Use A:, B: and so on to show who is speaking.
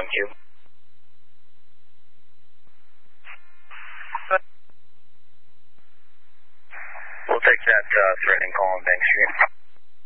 A: Q. We'll take that threatening call on Bank Street.